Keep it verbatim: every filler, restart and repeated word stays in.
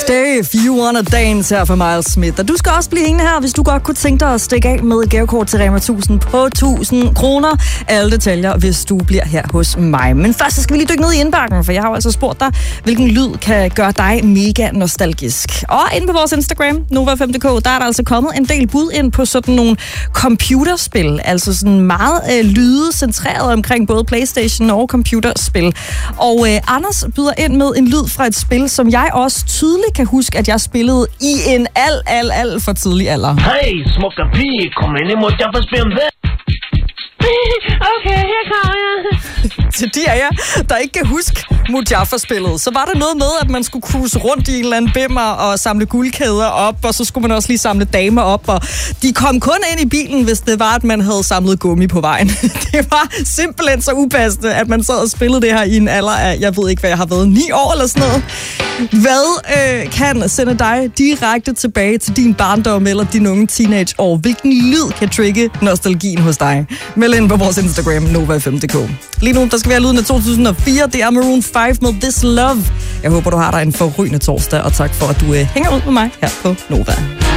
Stay if you wanna dance her for Miles Smith. Og du skal også blive hængende her, hvis du godt kunne tænke dig at stikke af med et gavekort til Rema tusind på tusind kroner. Alle detaljer, hvis du bliver her hos mig. Men først så skal vi lige dykke ned i indbakken, for jeg har jo altså spurgt dig, hvilken lyd kan gøre dig mega nostalgisk. Og inde på vores Instagram, Nova fem punktum d k, der er der altså kommet en del bud ind på sådan nogle computerspil. Altså sådan meget øh, lyde centreret omkring både PlayStation og computerspil. Og øh, Anders byder ind med en lyd fra et spil, som jeg også tydeligt kan huske, at jeg spillede i en al, al, al for tidlig alder. Hey, smukke pige, kom ind i mod jeg for spil med. Okay, her kommer jeg. Til de af jer, der ikke kan huske Mujaffa-spillet, så var der noget med, at man skulle cruise rundt i en eller anden bimmer og samle guldkæder op, og så skulle man også lige samle damer op, og de kom kun ind i bilen, hvis det var, at man havde samlet gummi på vejen. Det var simpelthen så upassende, at man sad og spillede det her i en alder af, jeg ved ikke, hvad jeg har været, ni år eller sådan noget. Hvad øh, kan sende dig direkte tilbage til din barndom eller din unge teenageår? Hvilken lyd kan trigge nostalgien hos dig? Meld ind på vores Instagram, Nova fem punktum d k. Lige nu, der skal være lyden af to tusind og fire. Det er Maroon fem med This Love. Jeg håber, du har dig en forrygende torsdag, og tak for, at du øh, hænger ud med mig her på Nova.